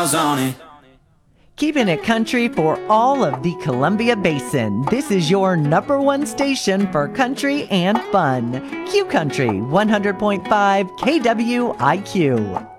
miles on it. Keeping it country for all of the Columbia Basin. This is your number one station for country and fun. Q Country 100.5 KWIQ.